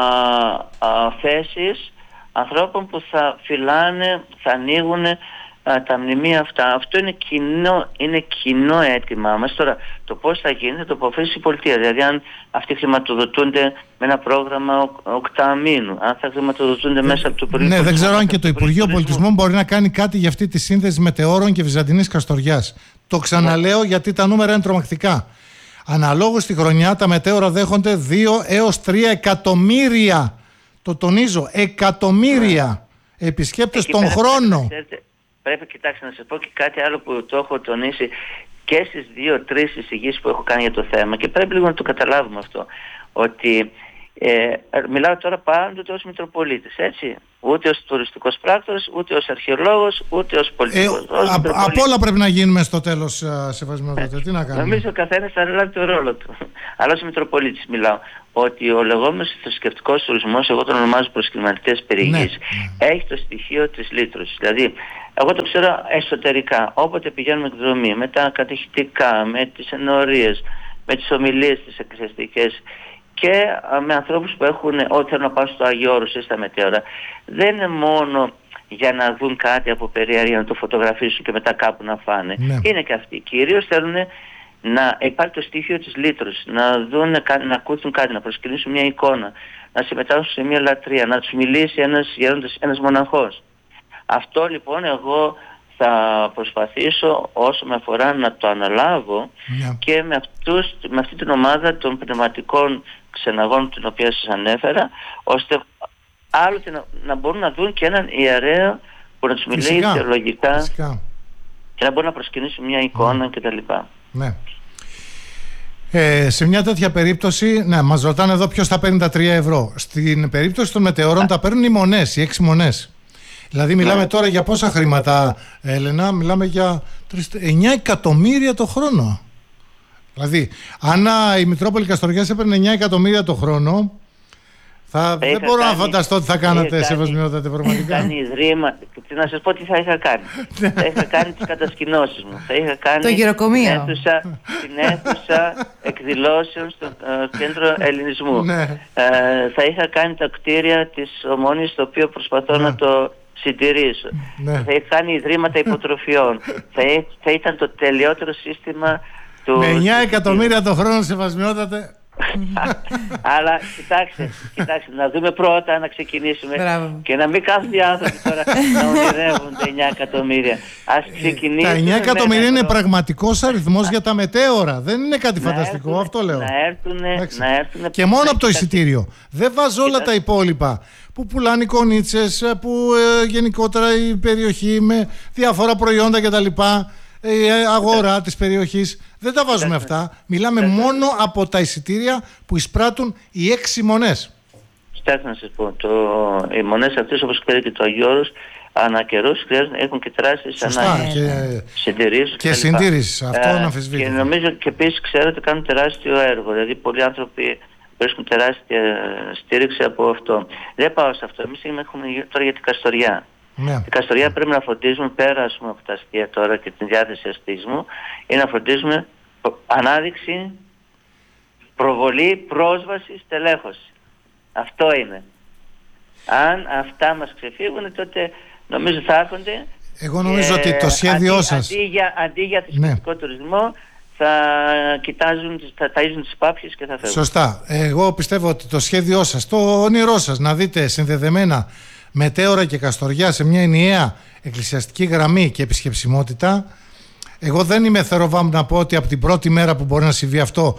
θέσεις ανθρώπων που θα φυλάνε, θα ανοίγουν τα μνημεία αυτά. Αυτό είναι κοινό αίτημά μας. Τώρα το πώς θα γίνει θα το αποφασίσει η πολιτεία. Δηλαδή αν αυτοί χρηματοδοτούνται με ένα πρόγραμμα οκταμήνου, αν θα χρηματοδοτούνται μέσα από το Υπουργείο. Ναι, δεν ξέρω αν και το Υπουργείο Πολιτισμού μπορεί να κάνει κάτι για αυτή τη σύνδεση μετεώρων και Βυζαντινής Καστοριάς. Το ξαναλέω γιατί τα νούμερα είναι τρομακτικά. Αναλόγως τη χρονιά τα μετέωρα δέχονται 2 έως 3 εκατομμύρια. Το τονίζω, εκατομμύρια επισκέπτες τον χρόνο. Πρέπει, κοιτάξτε, να σας πω και κάτι άλλο που το έχω τονίσει και στις 2-3 εισηγήσεις που έχω κάνει για το θέμα, και πρέπει λίγο να το καταλάβουμε αυτό, ότι μιλάω τώρα πάντοτε ως Μητροπολίτης, έτσι, ούτε ως τουριστικός πράκτορας, ούτε ως αρχαιολόγος, ούτε ως πολιτικός. Από όλα πρέπει να γίνουμε στο τέλος, σεβασμιότατε. Τι να κάνουμε. Νομίζω ο καθένας θα αναλάβει το ρόλο του. Αλλά ως Μητροπολίτης μιλάω ότι ο λεγόμενος θρησκευτικός τουρισμός, εγώ τον ονομάζω προσκυνηματικές περιηγήσεις, έχει το στοιχείο της λύτρωσης. Δηλαδή, εγώ το ξέρω εσωτερικά, όποτε πηγαίνουμε εκδρομή, με τα κατηχητικά, με τις ενορίες, με τις ομιλίες τις εκκλησιαστικές, και με ανθρώπους που έχουν, ό,τι θέλουν να πάνε στο Άγιο Όρος ή στα μετέωρα, δεν είναι μόνο για να δουν κάτι από περιέργεια, να το φωτογραφίσουν και μετά κάπου να φάνε. Είναι και αυτοί. Κυρίως θέλουν να υπάρχει το στοιχείο της λύτρωσης, να ακούσουν κάτι, να προσκυνήσουν μια εικόνα, να συμμετάσχουν σε μια λατρεία, να τους μιλήσει ένας μοναχός. Αυτό λοιπόν εγώ θα προσπαθήσω όσο με αφορά να το αναλάβω και με αυτή την ομάδα των πνευματικών ξεναγών την οποία σας ανέφερα, ώστε άλλοτε να μπορούν να δουν και έναν ιερέα που να τους μιλήσει θεολογικά και να μπορούν να προσκυνήσουν μια εικόνα κτλ. Ναι. Σε μια τέτοια περίπτωση, μας ρωτάνε εδώ ποιος θα παίρνει τα 3 ευρώ. Στην περίπτωση των μετεωρών τα παίρνουν οι μονές, οι 6 μονές. Δηλαδή μιλάμε τώρα για πόσα χρήματα, Έλενα? Μιλάμε για 9 εκατομμύρια το χρόνο. Δηλαδή, αν η Μητρόπολη Καστοριάς έπαιρνε 9 εκατομμύρια το χρόνο, δεν μπορώ να φανταστώ τι θα κάνατε, Σεβασμιότατε, πραγματικά. Κάνει ιδρύματα. Να σας πω τι θα είχα κάνει. Θα είχα κάνει τις κατασκηνώσεις μου. Θα είχα κάνει το γυροκομείο. Την αίθουσα εκδηλώσεων στο Κέντρο Ελληνισμού. Θα είχα κάνει τα κτίρια της Ομόνης, το οποίο προσπαθώ να το συντηρήσω. Θα είχα κάνει ιδρύματα υποτροφιών. Θα ήταν το τελειότερο σύστημα του... Με 9 εκατομμύρια το χρόνο, Σεβασμιότατε. Αλλά κοιτάξτε, να δούμε πρώτα, να ξεκινήσουμε. Και να μην κάθονται οι άνθρωποι τώρα να ονειρεύονται 9 εκατομμύρια. Ας ξεκινήσουμε. Τα 9 εκατομμύρια είναι πραγματικός αριθμός για τα μετέωρα. Δεν είναι κάτι φανταστικό, αυτό λέω. Να έρθουν. Και μόνο από το εισιτήριο. Δεν βάζω όλα τα υπόλοιπα που πουλάνε οι κονίτσες, που γενικότερα η περιοχή με διάφορα προϊόντα κτλ. Η αγορά της περιοχής. Δεν τα βάζουμε αυτά. Μιλάμε μόνο από τα εισιτήρια που εισπράττουν οι 6 μονές. Κοιτάξτε να σας πω, οι μονές αυτές, όπως ξέρετε, το Αγίου Όρους ανά καιρούς έχουν και τεράστιες ανάγκες συντηρήσεις και συντήρησης. Αυτό αναμφισβήτητα. Και νομίζω και επίσης ξέρω ότι κάνουν τεράστιο έργο. Δηλαδή πολλοί άνθρωποι βρίσκουν τεράστια στήριξη από αυτό. Δεν πάω σε αυτό. Εμείς έχουμε τώρα για την Καστοριά. Την Καστοριά πρέπει να φροντίζουμε πέρα από τα αστεία τώρα και την διάθεση αστισμού, ή να φροντίζουμε ανάδειξη, προβολή, πρόσβαση, στελέχωση. Αυτό είναι. Αν αυτά μας ξεφύγουν, τότε νομίζω θα έρχονται. Εγώ νομίζω ότι το σχέδιό σας αντί για θρησκευτικό τουρισμό θα ταΐζουν τις πάπιες και θα φεύγουν. Σωστά. Εγώ πιστεύω ότι το σχέδιό σας, το όνειρό σας να δείτε συνδεδεμένα μετέωρα και Καστοριά σε μια ενιαία εκκλησιαστική γραμμή και επισκεψιμότητα, εγώ δεν είμαι θεροβάμ να πω ότι από την πρώτη μέρα που μπορεί να συμβεί αυτό,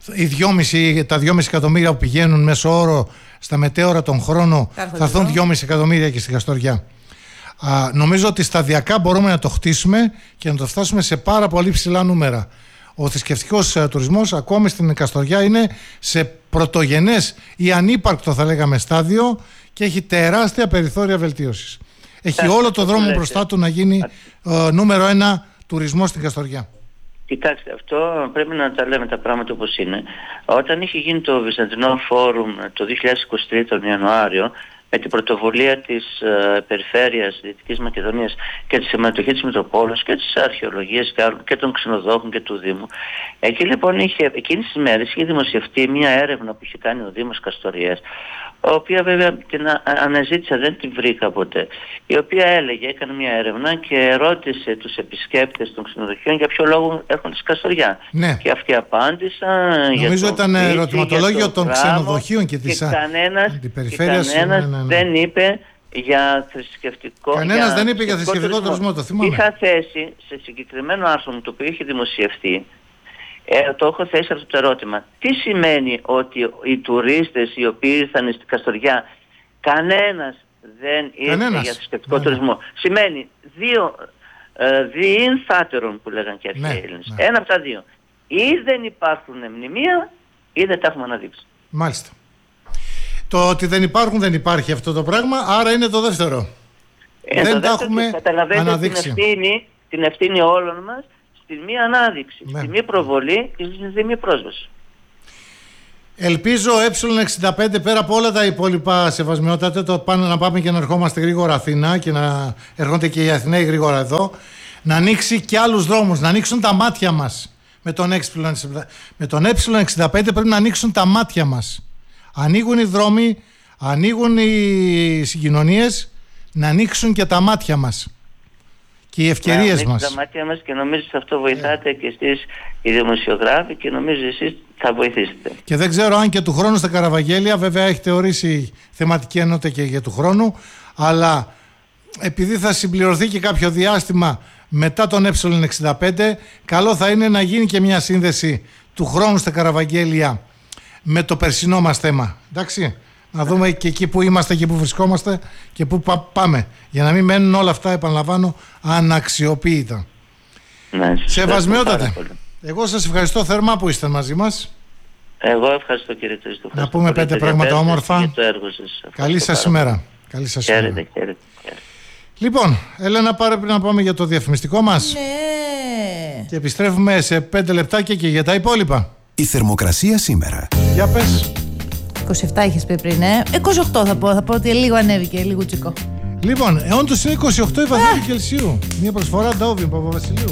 τα 2,5 εκατομμύρια που πηγαίνουν μέσω όρο στα μετέωρα τον χρόνο θα έρθουν 2,5 εκατομμύρια και στην Καστοριά. Νομίζω ότι σταδιακά μπορούμε να το χτίσουμε και να το φτάσουμε σε πάρα πολύ ψηλά νούμερα. Ο θρησκευτικός τουρισμός ακόμη στην Καστοριά είναι σε πρωτογενές ή ανύπαρκτο, θα λέγαμε, στάδιο και έχει τεράστια περιθώρια βελτίωσης. Έχει όλο το δρόμο μπροστά του να γίνει νούμερο 1 τουρισμό στην Καστοριά. Κοιτάξτε, αυτό πρέπει να τα λέμε τα πράγματα όπως είναι. Όταν είχε γίνει το Βυζαντινό Φόρουμ το 2023 τον Ιανουάριο, με την πρωτοβουλία της Περιφέρειας Δυτικής Μακεδονίας και τη συμμετοχή της Μητροπόλεως και της αρχαιολογίας και των ξενοδόχων και του Δήμου. Εκεί λοιπόν εκείνες τις μέρες είχε δημοσιευτεί μια έρευνα που είχε κάνει ο Δήμος Καστορίας, η οποία βέβαια την αναζήτησα, δεν την βρήκα ποτέ, η οποία έκανε μια έρευνα και ρώτησε τους επισκέπτες των ξενοδοχείων για ποιο λόγο έρχονται στη Καστοριά. Ναι. Και αυτοί απάντησαν. Νομίζω ήταν ερωτηματολόγιο των ξενοδοχείων και της αντιπεριφέρειας. Δεν είπε για θρησκευτικό. Κανένας δεν είπε για θρησκευτικό τουρισμό, το θυμάμαι. Είχα θέσει σε συγκεκριμένο άρθρο μου, το οποίο είχε δημοσιευτεί, το έχω θέσει αυτό το ερώτημα. Τι σημαίνει ότι οι τουρίστες οι οποίοι ήρθαν στην Καστοριά, κανένας δεν ήρθε για θρησκευτικό τουρισμό? Σημαίνει διήν θάτερον που λέγαν και οι αρχαίοι Έλληνες. Ένα από τα δύο. Ή δεν υπάρχουν μνημεία ή δεν τα έχουμε αναδείξει. Μάλιστα. Το ότι δεν υπάρχει αυτό το πράγμα, άρα είναι το δεύτερο. Δεν τα έχουμε αναδείξει. Την ευθύνη όλων μας στη μη ανάδειξη, στη μη προβολή και στη μη πρόσβαση. Ελπίζω ε65 πέρα από όλα τα υπόλοιπα, Σεβασμιότατε, να πάμε και να ερχόμαστε γρήγορα Αθήνα και να έρχονται και οι Αθηναίοι γρήγορα εδώ, να ανοίξει και άλλους δρόμους, να ανοίξουν τα μάτια μας. Με τον ε65 πρέπει να ανοίξουν τα μάτια μας. Ανοίγουν οι δρόμοι, ανοίγουν οι συγκοινωνίες, να ανοίξουν και τα μάτια μας. και οι ευκαιρίες μας. Τα μάτια μας και νομίζω ότι αυτό βοηθάτε και εσείς οι δημοσιογράφοι και νομίζω εσείς θα βοηθήσετε. Και δεν ξέρω αν και του χρόνου στα Καραβαγγέλια, βέβαια έχετε ορίσει θεματική ενότητα και για του χρόνου, αλλά επειδή θα συμπληρωθεί και κάποιο διάστημα μετά τον Ε65, καλό θα είναι να γίνει και μια σύνδεση του χρόνου στα Καραβαγγέλια με το περσινό μας θέμα. Εντάξει, να δούμε και εκεί που είμαστε και που βρισκόμαστε και που πάμε, για να μην μένουν όλα αυτά, επαναλαμβάνω, αναξιοποίητα. Ναι, Σεβασμιότατε, εγώ σας ευχαριστώ θερμά που είστε μαζί μας. Εγώ ευχαριστώ, κύριε Τρίστο. Να πούμε 5 πράγματα όμορφα. Για το έργο σας. Καλή σας ημέρα. Καλή σας ημέρα. Χαίρετε. Λοιπόν, Έλενα, πρέπει να πάμε για το διαφημιστικό μας. Ναι. Και επιστρέφουμε σε 5 λεπτάκια και για τα υπόλοιπα. Η θερμοκρασία σήμερα. Για πες. 27 είχες πει πριν, 28 θα πω ότι λίγο ανέβηκε, λίγο τσικό. Λοιπόν, όντως είναι 28 η βαθμοί Κελσίου. Μια προσφορά Ντάουβιν Παπαβασιλείου.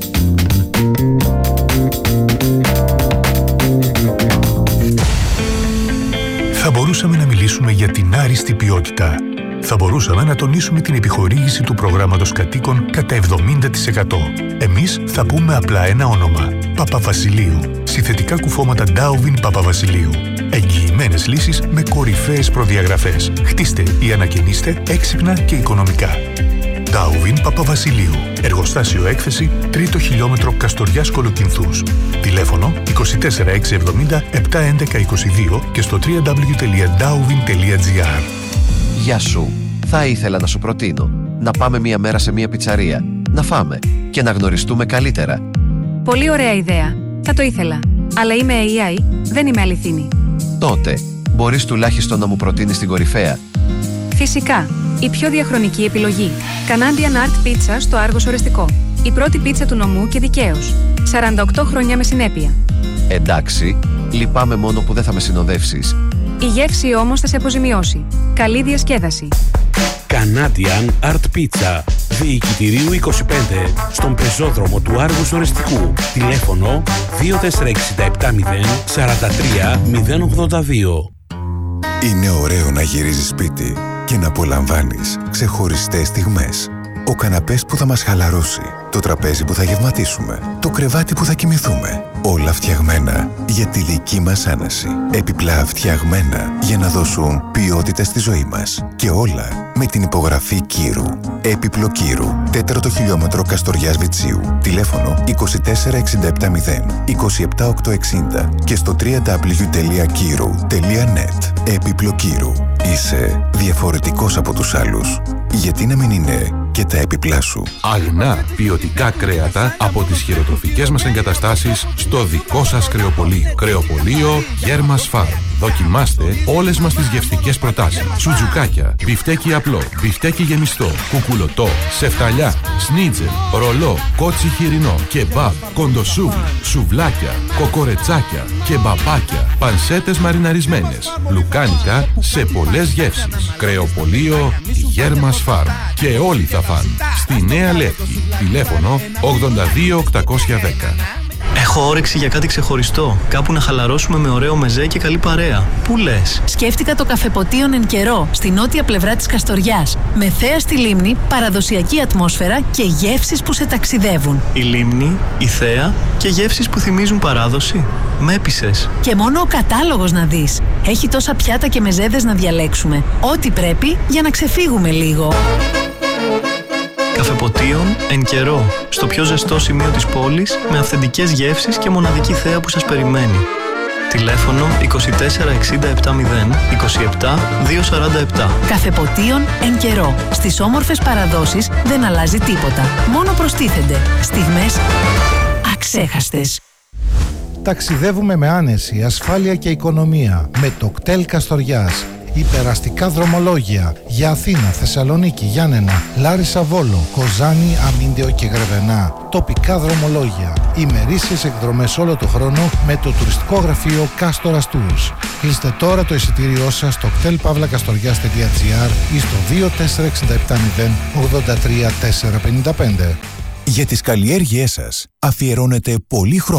Θα μπορούσαμε να μιλήσουμε για την άριστη ποιότητα. Θα μπορούσαμε να τονίσουμε την επιχορήγηση του προγράμματος κατοίκων κατά 70%. Εμείς θα πούμε απλά ένα όνομα. Παπαβασιλείου. Συνθετικά κουφώματα Ντάουβιν Παπαβασιλείου. Εγγυημένες λύσεις με κορυφαίες προδιαγραφές. Χτίστε ή ανακαινίστε έξυπνα και οικονομικά. Ντάουβιν Παπαβασιλείου. Εργοστάσιο έκθεση 3ο χιλιόμετρο Καστοριάς Κολοκυνθούς. Τηλέφωνο 24670 71122 και στο www.dauvin.gr. Γεια σου. Θα ήθελα να σου προτείνω να πάμε μία μέρα σε μία πιτσαρία, να φάμε και να γνωριστούμε καλύτερα. Πολύ ωραία ιδέα. Θα το ήθελα. Αλλά είμαι AI, δεν είμαι αληθινή. Τότε, μπορείς τουλάχιστον να μου προτείνεις την κορυφαία. Φυσικά. Η πιο διαχρονική επιλογή. Canadian Art Pizza στο Άργος Ορεστικό. Η πρώτη πίτσα του νομού και δικαίως. 48 χρόνια με συνέπεια. Εντάξει, λυπάμαι μόνο που δεν θα με συνοδεύσεις. Η γεύση όμως θα σε αποζημιώσει. Καλή διασκέδαση. Canadian Art Pizza. Διοικητηρίου 25. Στον πεζόδρομο του Άργους Ορεστικού. Τηλέφωνο 24670 43 082. Είναι ωραίο να γυρίζεις σπίτι και να απολαμβάνεις ξεχωριστές στιγμές. Ο καναπές που θα μας χαλαρώσει, το τραπέζι που θα γευματίσουμε, το κρεβάτι που θα κοιμηθούμε. Όλα φτιαγμένα για τη δική μας άνεση. Επιπλά φτιαγμένα για να δώσουν ποιότητα στη ζωή μας. Και όλα με την υπογραφή Κύρου. Έπιπλο Κύρου. 4ο χιλιόμετρο Καστοριάς Βιτσίου. Τηλέφωνο 24670 27860 και στο www.kiru.net. Έπιπλο Κύρου. Είσαι διαφορετικός από τους άλλους. Γιατί να μην είναι και τα έπιπλά σου. Αγνά ποιοτικά κρέατα από τις χειροτροφικές μας εγκαταστάσεις στο δικό σας κρεοπωλείο. Κρεοπωλείο Γέρμας Φαρμ. Δοκιμάστε όλες μας τις γευστικές προτάσεις. Σουτζουκάκια, μπιφτέκι απλό, μπιφτέκι γεμιστό, κουκουλωτό, σεφταλιά, σνίτζελ, ρολό, κότσι χοιρινό, κεμπάμπ, κοντοσούβλι, σουβλάκια, κοκορετσάκια, κεμπαπάκια, πανσέτες μαριναρισμένες, λουκάνικα σε πολλές γεύσεις. Κρεοπωλείο Γέρμας Φαρμ. Και όλοι θα φαν. Στη Νέα Λεύκη. Τηλέφωνο 82810. Έχω όρεξη για κάτι ξεχωριστό. Κάπου να χαλαρώσουμε με ωραίο μεζέ και καλή παρέα. Πού λες? Σκέφτηκα το καφεποτίον εν καιρό, στη νότια πλευρά της Καστοριάς. Με θέα στη λίμνη, παραδοσιακή ατμόσφαιρα και γεύσεις που σε ταξιδεύουν. Η λίμνη, η θέα και γεύσεις που θυμίζουν παράδοση. Με έπεισες. Και μόνο ο κατάλογος να δεις. Έχει τόσα πιάτα και μεζέδες να διαλέξουμε. Ό,τι πρέπει για να ξεφύγουμε λίγο. Καφεποτίον εν καιρό. Στο πιο ζεστό σημείο της πόλης, με αυθεντικές γεύσεις και μοναδική θέα που σας περιμένει. Τηλέφωνο 24670 27 247. Καφεποτίον εν καιρό. Στις όμορφες παραδόσεις δεν αλλάζει τίποτα. Μόνο προστίθενται στιγμές αξέχαστες. Ταξιδεύουμε με άνεση, ασφάλεια και οικονομία με το κτέλ Καστοριάς. Υπεραστικά δρομολόγια για Αθήνα, Θεσσαλονίκη, Γιάννενα, Λάρισα, Βόλο, Κοζάνη, Αμίντεο και Γρεβενά. Τοπικά δρομολόγια. Ημερήσιες εκδρομές όλο το χρόνο με το τουριστικό γραφείο Κάστορας Tours. Κλείστε τώρα το εισιτήριό σας στο ktelpavlakastorias.gr ή στο 24670 83455. Για τις καλλιέργειές σας αφιερώνετε πολύ χρόνο,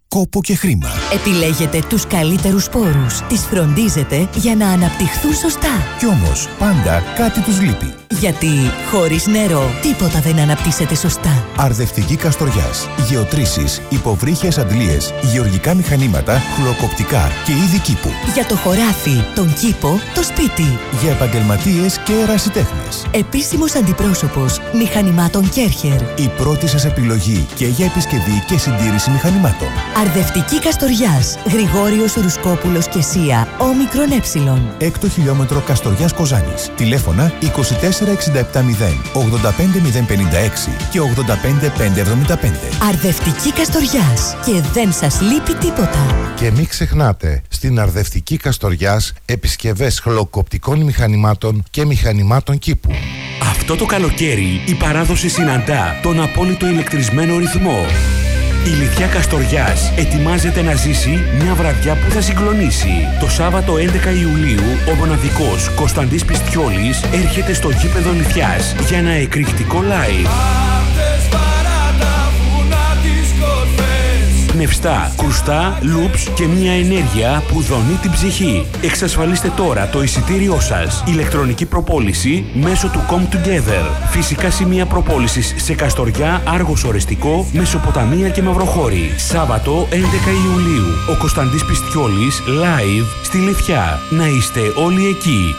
κόπο και χρήμα. Επιλέγετε τους καλύτερους σπόρους, τις φροντίζετε για να αναπτυχθούν σωστά. Κι όμως πάντα κάτι τους λείπει. Γιατί χωρίς νερό τίποτα δεν αναπτύσσεται σωστά. Αρδευτική Καστοριάς. Γεωτρήσεις, υποβρύχιες αντλίες, γεωργικά μηχανήματα, χλωκοπτικά και είδη κήπου. Για το χωράφι, τον κήπο, το σπίτι. Για επαγγελματίες και ερασιτέχνες. Επίσημος αντιπρόσωπος μηχανημάτων Κέρχερ. Η πρώτη σας επιλογή και για επισκευή και συντήρηση μηχανημάτων. Αρδευτική Καστοριάς. Γρηγόριος Ρουσκόπουλος και Σία. Όμικρον Έψιλον. 6ο χιλιόμετρο Καστοριάς Κοζάνης. Τηλέφωνα 24670 85056 και 85575. Αρδευτική Καστοριάς. Και δεν σας λείπει τίποτα. Και μην ξεχνάτε, στην Αρδευτική Καστοριάς επισκευές χλωκοπτικών μηχανημάτων και μηχανημάτων κήπου. Αυτό το καλοκαίρι η παράδοση συναντά τον απόλυτο ηλεκτρισμένο ρυθμό. Η Λιθιά Καστοριάς ετοιμάζεται να ζήσει μια βραδιά που θα συγκλονίσει. Το Σάββατο 11 Ιουλίου ο μοναδικός Κωνσταντής Πιστιόλης έρχεται στο γήπεδο Λιθιάς για ένα εκρηκτικό live. Πνευστά, κρουστά, λουπς και μια ενέργεια που δονεί την ψυχή. Εξασφαλίστε τώρα το εισιτήριό σας. Ηλεκτρονική προπόληση μέσω του Come Together. Φυσικά σημεία προπόλησης σε Καστοριά, Άργος Ορεστικό, Μεσοποταμία και Μαυροχώρη. Σάββατο 11 Ιουλίου. Ο Κωνσταντής Πιστιόλης live στη Λιθιά. Να είστε όλοι εκεί.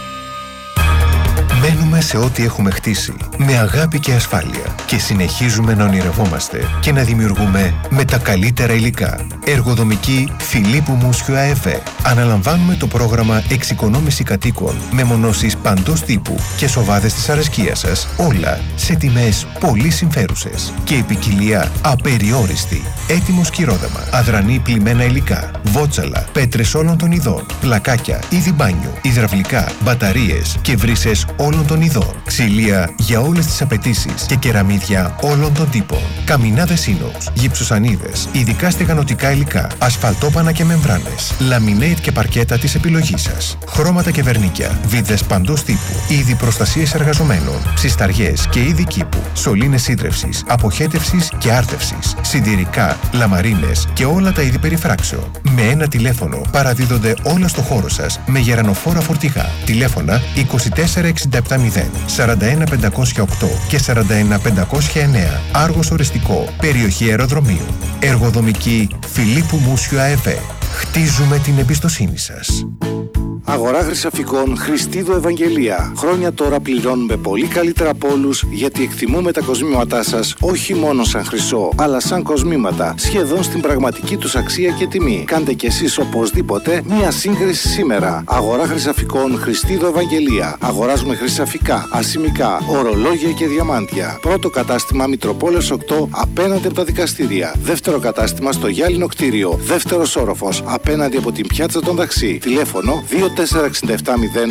Μένουμε σε ό,τι έχουμε χτίσει, με αγάπη και ασφάλεια και συνεχίζουμε να ονειρευόμαστε και να δημιουργούμε με τα καλύτερα υλικά. Εργοδομική Φιλίππου Μούσιου ΑΕΒ. Αναλαμβάνουμε το πρόγραμμα εξοικονόμηση κατοίκων με μονώσεις παντός τύπου και σοβάδες της αρεσκίας σας, όλα σε τιμές πολύ συμφέρουσες και η ποικιλία απεριόριστη. Έτοιμο σκυρόδεμα, αδρανή πλημμένα υλικά, βότσαλα, πέτρες όλων των ειδών, πλακάκια, είδη μπάνιου, υδραυλικά, μπαταρίες και βρύσες όλων των ειδών, ξυλία για όλες τις απαιτήσεις και κεραμίδια όλων των τύπων, καμινάδες ίνοξ, γυψοσανίδες, ειδικά στεγανοτικά υλικά, ασφαλτόπανα και μεμβράνες, λαμινέιτ και παρκέτα της επιλογής σας, χρώματα και βερνίκια, βίδες παντός τύπου, είδη προστασίας εργαζομένων, ψισταριές και είδη κήπου, σωλήνες σύντρευσης, αποχέτευσης και άρτευσης, συντηρικά, λαμαρίνες και όλα τα είδη περιφράξεων. Με ένα τηλέφωνο παραδίδονται όλα στο χώρο σας με γερανοφόρα φορτηγά. Τηλέφωνα 24670 41508 και 41509. Άργος Οριστικό, περιοχή αεροδρομίου. Εργοδομική Φιλίππου Μούσιου ΑΕΒ. Χτίζουμε την εμπιστοσύνη σας. Αγορά Χρυσαφικών Χριστίδου Ευαγγελία. Χρόνια τώρα πληρώνουμε πολύ καλύτερα από όλους, γιατί εκτιμούμε τα κοσμήματά σας όχι μόνο σαν χρυσό, αλλά σαν κοσμήματα, σχεδόν στην πραγματική τους αξία και τιμή. Κάντε κι εσείς οπωσδήποτε μία σύγκριση σήμερα. Αγορά Χρυσαφικών Χριστίδου Ευαγγελία. Αγοράζουμε χρυσαφικά, ασημικά, ορολόγια και διαμάντια. Πρώτο κατάστημα Μητροπόλεως 8 απέναντι από τα δικαστήρια. Δεύτερο κατάστημα στο Γυάλινο κτίριο. Δεύτερος όροφος απέναντι από την πιάτσα των Δαξί. Τηλέφωνο 24670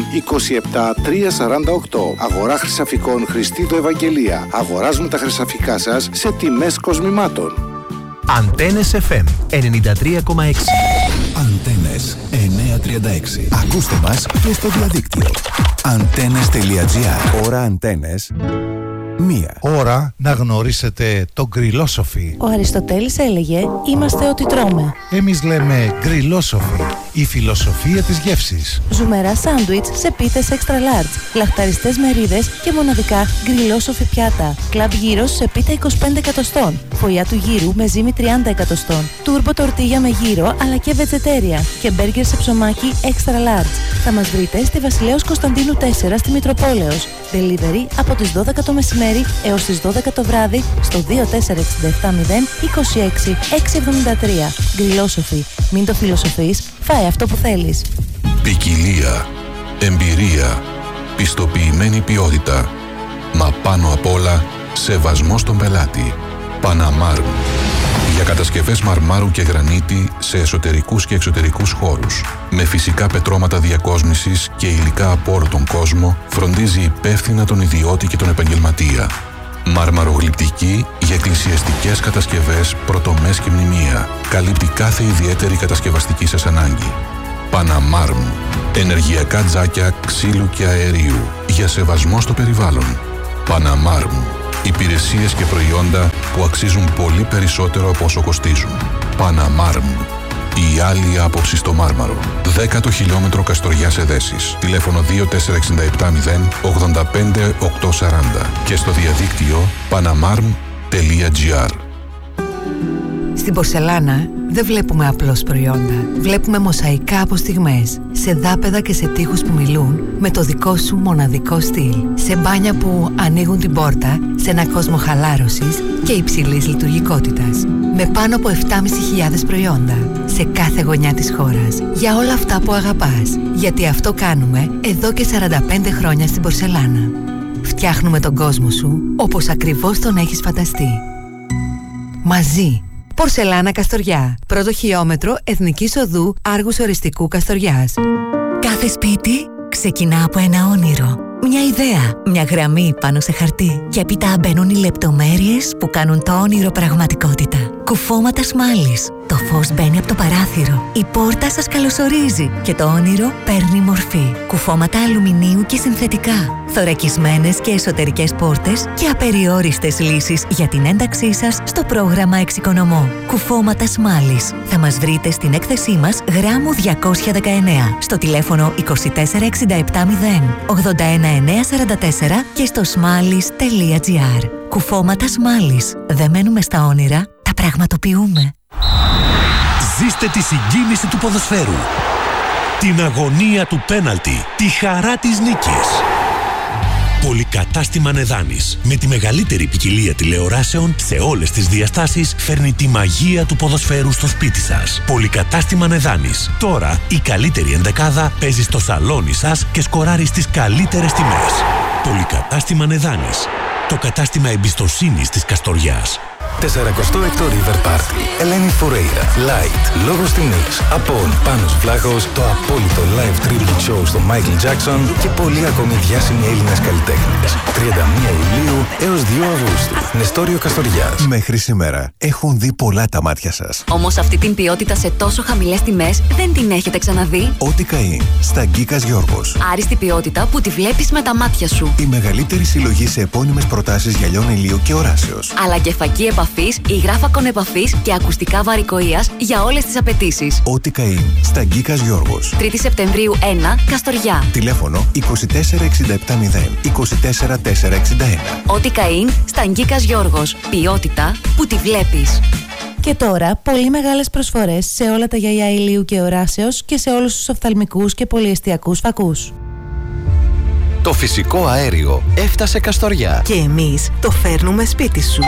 27348. Αγορά Χρυσαφικών Χριστίδου Ευαγγελία. Αγοράζουμε τα χρυσαφικά σας σε τιμές κοσμημάτων. Αντένες FM 93,6. Αντένες 936. Ακούστε μας και στο διαδίκτυο. Antennes.gr. Ώρα Αντένες 1. Ώρα να γνωρίσετε το γκριλόσοφι. Ο Αριστοτέλης έλεγε «Είμαστε ό,τι τρώμε». Εμείς λέμε γκριλόσοφι, η φιλοσοφία της γεύσης. Ζουμερά σάντουιτς σε πίτες extra large, λαχταριστές μερίδες και μοναδικά γκριλόσοφι πιάτα. Κλαμπ γύρος σε πίτα 25 εκατοστών. Φωλιά του γύρου με ζύμη 30 εκατοστών. Τούρμπο τορτίγια με γύρο αλλά και βετζετέρια. Και μπέργκερ σε ψωμάκι extra large. Θα μας βρείτε στη Βασιλέως Κωνσταντίνου 4 στη Μητροπόλεως. Delivery από τις 12 το μεσημέρι έως τις 12 το βράδυ στο 24670 26 673. Γκριλόσοφι. Μην το φιλοσοφείς, φάε αυτό που θέλεις. Ποικιλία, εμπειρία, πιστοποιημένη ποιότητα, μα πάνω απ' όλα σεβασμό στον πελάτη. Παναμάρμ. Για κατασκευές μαρμάρου και γρανίτη σε εσωτερικούς και εξωτερικούς χώρους. Με φυσικά πετρώματα διακόσμησης και υλικά από όλο τον κόσμο, φροντίζει υπεύθυνα τον ιδιώτη και τον επαγγελματία. Μαρμαρογλυπτική για εκκλησιαστικές κατασκευές, πρωτομές και μνημεία. Καλύπτει κάθε ιδιαίτερη κατασκευαστική σας ανάγκη. Παναμάρμ. Ενεργειακά τζάκια ξύλου και αερίου. Για σεβασμό στο περιβάλλον. Παναμάρμ. Υπηρεσίες και προϊόντα που αξίζουν πολύ περισσότερο από όσο κοστίζουν. Παναμάρμ. Η άλλη άποψη στο Μάρμαρο. 10ο χιλιόμετρο Καστοριάς Εδέσης. Τηλέφωνο 24670 85 840 και στο διαδίκτυο panamarm.gr. Στην Πορσελάνα δεν βλέπουμε απλώς προϊόντα. Βλέπουμε μοσαϊκά από στιγμές, σε δάπεδα και σε τοίχους που μιλούν με το δικό σου μοναδικό στυλ. Σε μπάνια που ανοίγουν την πόρτα σε ένα κόσμο χαλάρωσης και υψηλής λειτουργικότητας. Με πάνω από 7.500 προϊόντα σε κάθε γωνιά της χώρας. Για όλα αυτά που αγαπάς. Γιατί αυτό κάνουμε εδώ και 45 χρόνια στην Πορσελάνα. Φτιάχνουμε τον κόσμο σου όπως ακριβώς τον έχεις φανταστεί. Μαζί. Πορσελάνα Καστοριά. Πρώτο χιλιόμετρο Εθνικής Οδού Άργους Οριστικού Καστοριάς. Κάθε σπίτι ξεκινά από ένα όνειρο. Μια ιδέα, μια γραμμή πάνω σε χαρτί. Και έπειτα μπαίνουν οι λεπτομέρειες που κάνουν το όνειρο πραγματικότητα. Κουφώματα σμάλης. Το φως μπαίνει από το παράθυρο. Η πόρτα σας καλωσορίζει και το όνειρο παίρνει μορφή. Κουφώματα αλουμινίου και συνθετικά. Θωρακισμένες και εσωτερικές πόρτες και απεριόριστες λύσεις για την ένταξή σας στο πρόγραμμα Εξοικονομώ. Κουφώματα σμάλης. Θα μας βρείτε στην έκθεσή μας γράμμου 219 στο τηλέφωνο 24670 81944 και στο smallis.gr. Κουφώματα σμάλης. Δεν μένουμε στα όνειρα, τα πραγματοποιούμε. Ζήστε τη συγκίνηση του ποδοσφαίρου, την αγωνία του πέναλτι, τη χαρά της νίκης. Πολυκατάστημα Νεδάνης, με τη μεγαλύτερη ποικιλία τηλεοράσεων σε όλες τις διαστάσεις, φέρνει τη μαγεία του ποδοσφαίρου στο σπίτι σας. Πολυκατάστημα Νεδάνης. Τώρα η καλύτερη ενδεκάδα παίζει στο σαλόνι σας και σκοράρει στις καλύτερες τιμές. Πολυκατάστημα Νεδάνης. Το κατάστημα εμπιστοσύνης της Καστοριάς. 46ο River Party. Ελένη Φουρέιρα. Light. Λόγος τιμής. Απόν. Πάνος Βλάχος. Το απόλυτο live tribute show στο Michael Jackson και πολλοί ακόμη διάσημοι Έλληνες καλλιτέχνες. 31 Ιουλίου έως 2 Αυγούστου. Νεστόριο Καστοριάς. Μέχρι σήμερα έχουν δει πολλά τα μάτια σας. Όμως αυτή την ποιότητα σε τόσο χαμηλές τιμές δεν την έχετε ξαναδεί. Όtica In. Στα Γκίκας Γιώργος. Άριστη ποιότητα που τη βλέπεις με τα μάτια σου. Η μεγαλύτερη συλλογή σε επώνυμες προτάσεις γυαλιών ηλίου και οράσεως. Αλλά και φακή επαφής, υγράφακον επαφής και ακουστικά βαρικοείας για όλες τις απαιτήσεις. Όtica In. Στα Γκίκας Γιώργος. 3η Σεπτεμβρίου 1, Καστοριά. Τηλέφωνο 24670 24461. Όtica In. Στα Γκίκας Γιώργος. Ποιότητα που τη βλέπεις. Και τώρα, πολύ μεγάλες προσφορές σε όλα τα γυαλιά ηλίου και οράσεως και σε όλους τους οφθαλμικούς και πολυεστιακούς φακούς. Το φυσικό αέριο έφτασε Καστοριά. Και εμείς το φέρνουμε σπίτι σου.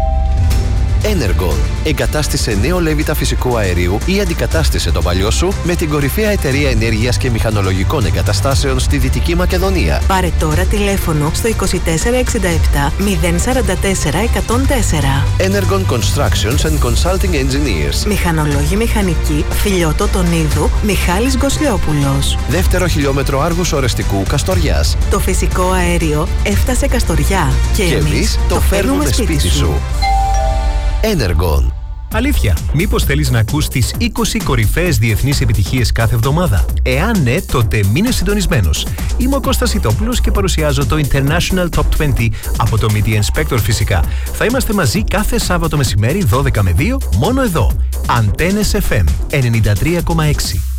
Energon. Εγκατάστησε νέο λέβητα φυσικού αερίου ή αντικατάστησε το παλιό σου με την κορυφαία εταιρεία ενέργειας και μηχανολογικών εγκαταστάσεων στη Δυτική Μακεδονία. Πάρε τώρα τηλέφωνο στο 2467 044 104. Energon Constructions and Consulting Engineers. Μηχανολόγοι μηχανικοί, Φιλιώτο Τονίδου, Μιχάλης Γκοσλιόπουλος. Δεύτερο χιλιόμετρο Άργους Ορεστικού Καστοριάς. Το φυσικό αέριο έφτασε Καστοριά και εμείς το φέρνουμε σπίτι σου. Energon. Αλήθεια, μήπως θέλεις να ακούς τις 20 κορυφαίες διεθνείς επιτυχίες κάθε εβδομάδα? Εάν ναι, τότε μείνε συντονισμένος. Είμαι ο Κώστας Ιτόπουλος και παρουσιάζω το International Top 20 από το Media Inspector φυσικά. Θα είμαστε μαζί κάθε Σάββατο μεσημέρι 12 με 2, μόνο εδώ. Antennes FM 93,6.